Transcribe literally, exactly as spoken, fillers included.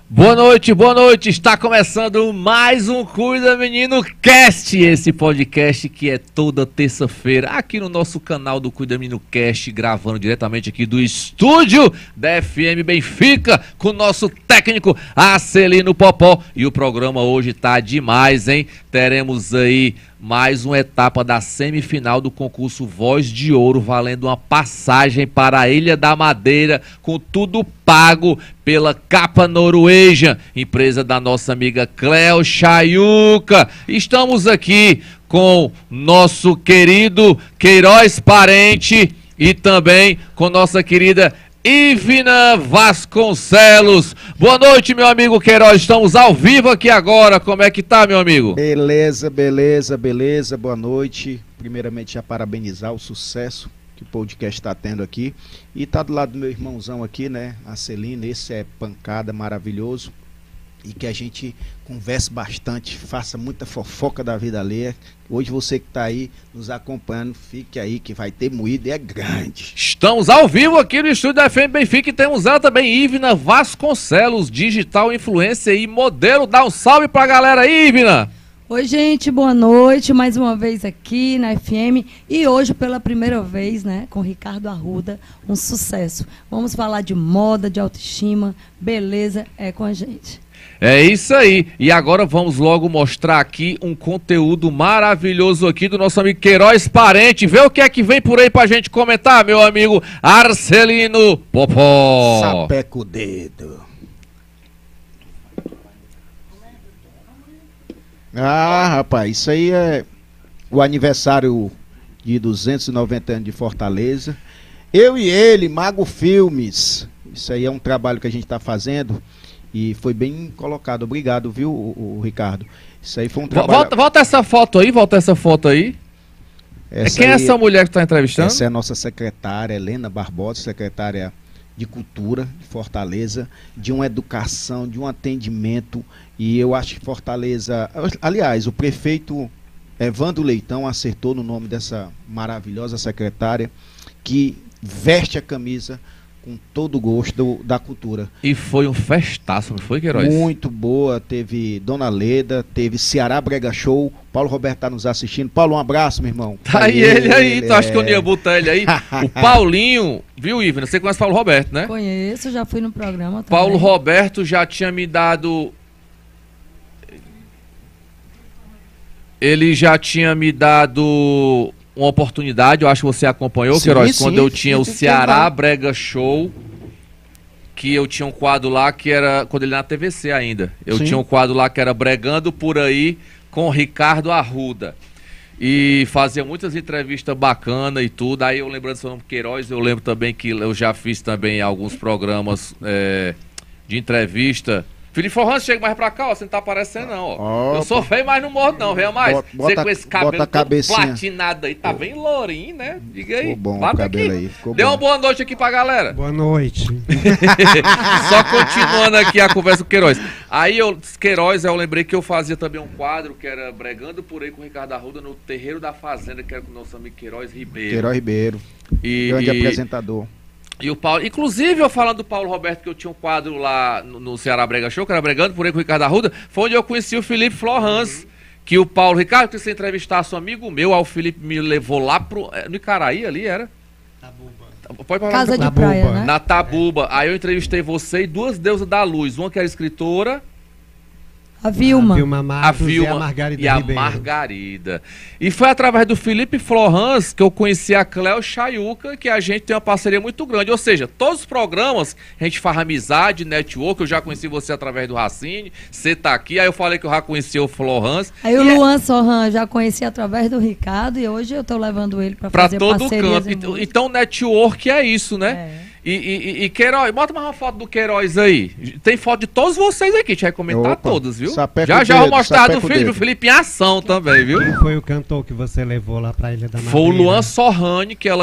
Boa noite, boa noite, está começando mais um Cuida Menino Cast, esse podcast que é toda terça-feira aqui no nosso canal do Cuida Menino Cast, gravando diretamente aqui do estúdio da F M Benfica, com o nosso técnico Arcelino Popó, e o programa hoje tá demais, hein? Teremos aí mais uma etapa da semifinal do concurso Voz de Ouro, valendo uma passagem para a Ilha da Madeira, com tudo pago pela Capa Norwegian, empresa da nossa amiga Cleo Chayuca. Estamos aqui com nosso querido Queiroz Parente e também com nossa querida Ivna Vasconcelos. Boa noite, meu amigo Queiroz, estamos ao vivo aqui agora, como é que tá, meu amigo? Beleza, beleza, beleza, boa noite. Primeiramente, já parabenizar o sucesso que o podcast está tendo aqui. E tá do lado do meu irmãozão aqui, né, Arcelino, esse é pancada, maravilhoso. E que a gente converse bastante, faça muita fofoca da vida alheia. Hoje você que está aí nos acompanhando, fique aí que vai ter moído e é grande. Estamos ao vivo aqui no estúdio da F M Benfica e temos ela também, Ivna Vasconcelos, digital influencer e modelo. Dá um salve pra galera aí, Ivna! Oi, gente, boa noite, mais uma vez aqui na F M e hoje pela primeira vez, né, com Ricardo Arruda, um sucesso. Vamos falar de moda, de autoestima, beleza, é com a gente. É isso aí, e agora vamos logo mostrar aqui um conteúdo maravilhoso aqui do nosso amigo Queiroz Parente. Vê o que é que vem por aí pra gente comentar, meu amigo Arcelino Popó. Sapeca o dedo. Ah, rapaz, isso aí é o aniversário de duzentos e noventa anos de Fortaleza. Eu e ele, Mago Filmes. Isso aí é um trabalho que a gente está fazendo. E foi bem colocado, obrigado, viu, o, o Ricardo? Isso aí foi um trabalho... Volta, volta essa foto aí, volta essa foto aí. Essa Quem aí, é essa mulher que está entrevistando? Essa é a nossa secretária, Helena Barbosa, secretária de Cultura de Fortaleza, de uma educação, de um atendimento. E eu acho que Fortaleza... Aliás, o prefeito Evandro Leitão acertou no nome dessa maravilhosa secretária que veste a camisa com todo o gosto do, da cultura. E foi um festaço, não foi, Queiroz? Muito boa, teve Dona Leda, teve Ceará Brega Show, Paulo Roberto tá nos assistindo. Paulo, um abraço, meu irmão. Tá aí ele aí, ele, tu acha é... que eu não ia botar ele aí? O Paulinho, viu, Ivna? Você conhece o Paulo Roberto, né? Conheço, já fui no programa também. Paulo Roberto já tinha me dado... Ele já tinha me dado... uma oportunidade, eu acho que você acompanhou, sim, Queiroz, sim, quando eu tinha sim, o Ceará Brega Show, que eu tinha um quadro lá que era, quando ele era na T V C ainda, eu sim. tinha um quadro lá que era Bregando por Aí, com o Ricardo Arruda, e fazia muitas entrevistas bacanas e tudo. Aí eu lembrando do seu nome Queiroz, eu lembro também que eu já fiz também alguns programas é, de entrevista. Felipe Forrans, chega mais pra cá, ó, você não tá aparecendo não, ó. Eu sou feio, mas não morro não, veio mais. Bota, você com esse cabelo platinado aí, tá bem lourinho, né? Diga aí. Ficou bom o cabelo aí, ficou Dê bom. uma boa noite aqui pra galera. Boa noite. Só continuando aqui a conversa com o Queiroz. Aí eu, Queiroz, eu lembrei que eu fazia também um quadro que era Bregando por Aí com o Ricardo Arruda no Terreiro da Fazenda, que era com o nosso amigo Queiroz Ribeiro. Queiroz Ribeiro, e, grande e... apresentador. E o Paulo, inclusive eu falando do Paulo Roberto, que eu tinha um quadro lá no, no Ceará Brega Show, que era Bregando por Aí com o Ricardo Arruda, foi onde eu conheci o Felipe Florans, que o Paulo, Ricardo, que você entrevistasse um amigo meu, aí o Felipe me levou lá pro, no Icaraí ali, era? Tabuba. Pode falar Casa de Tabuba. Praia, né? Na Tabuba. Aí eu entrevistei você e duas deusas da luz, uma que era escritora... A Vilma. A Vilma Matos a Vilma e a Margarida E a Ribeiro. Margarida. E foi através do Felipe Florans que eu conheci a Cleo Chayuca, que a gente tem uma parceria muito grande. Ou seja, todos os programas, a gente faz amizade, network. Eu já conheci você através do Racine, você tá aqui. Aí eu falei que eu já conheci o Florans. Aí o Luan é... Sorran já conheci através do Ricardo e hoje eu tô levando ele para fazer todo parcerias. Canto. Então, network é isso, né? É. E, e, e Queiroz, bota mais uma foto do Queiroz aí. Tem foto de todos vocês aqui, a gente vai comentar Opa, todos, viu? Já já vou mostrar do Felipe, o Felipe em ação também, viu? Quem foi o cantor que você levou lá pra Ilha da Madeira? Foi o Luan Sorrani, que ela